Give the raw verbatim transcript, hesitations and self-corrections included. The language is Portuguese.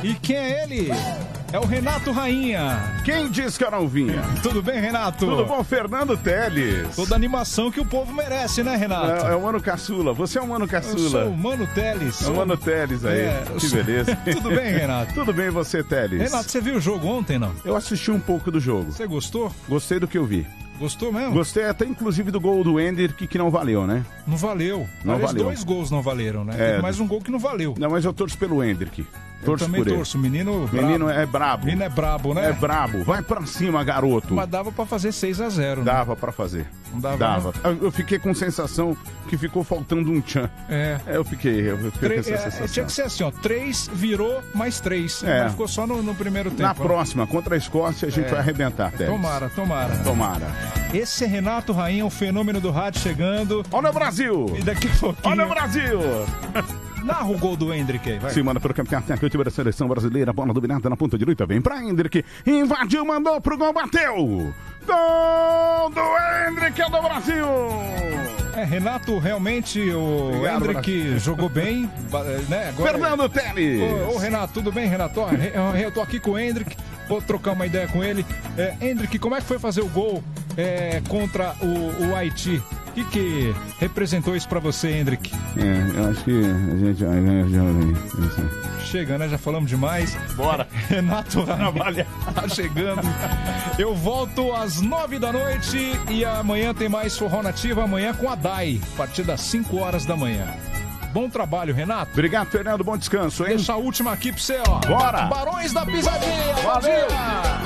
E quem é ele? É o Renato Rainha. Quem disse que eu não vinha? Tudo bem, Renato? Tudo bom, Fernando Teles? Toda a animação que o povo merece, né, Renato? É, é o Mano Caçula. Você é o Mano Caçula. Eu sou o Mano Teles. É o Mano Teles aí. É, que sou... beleza. Tudo bem, Renato? Tudo bem, você, Teles? Renato, você viu o jogo ontem, não? Eu assisti um pouco do jogo. Você gostou? Gostei do que eu vi. Gostou mesmo? Gostei até, inclusive, do gol do Ender, que, que não valeu, né? Não valeu. Não Aliás, valeu. dois gols não valeram, né? É. Teve mais um gol que não valeu. Não, mas eu torço pelo Hendrick. Torço Eu também por ele. torço. Menino brabo. Menino é brabo. Menino é brabo, né? É brabo. Vai pra cima, garoto. Mas dava pra fazer seis a zero, né? Dava pra fazer. Não dava, Dava. Eu fiquei com sensação que ficou faltando um tchan. É. É, eu fiquei, eu fiquei Três, com essa é, sensação. tinha que ser assim, ó. Três virou mais três. É. Mas ficou só no, no primeiro tempo. Na próxima, contra a Escócia, a gente É. vai arrebentar, Teles. Tomara, tomara. Tomara. Esse é Renato Rainha, o fenômeno do rádio chegando. Olha o Brasil! E daqui a pouquinho... Olha o Brasil! Narra o gol do Hendrick aí, vai. Se manda pelo campeonato da seleção brasileira, bola dominada na ponta direita, vem pra Hendrick, invadiu, mandou pro gol, bateu! Gol do Hendrick, é do Brasil! É, Renato, realmente, o Obrigado, Hendrick Brasil. jogou bem, né? Agora... Fernando Teles! Ô, ô, Renato, tudo bem, Renato? Ó, eu, eu tô aqui com o Hendrick, vou trocar uma ideia com ele. É, Hendrick, como é que foi fazer o gol é, contra o, o Haiti? O que, que representou isso pra você, Hendrick? É, eu acho que a gente já, já, já, Chega, né? Já falamos demais. Bora. Renato Rainha tá chegando. Eu volto às nove da noite e amanhã tem mais Forró Nativa, amanhã com a Dai, a partir das cinco horas da manhã. Bom trabalho, Renato. Obrigado, Fernando. Bom descanso, hein? Deixa a última aqui pra você, ó. Bora. Barões da Pisadinha. Valeu. Bom dia.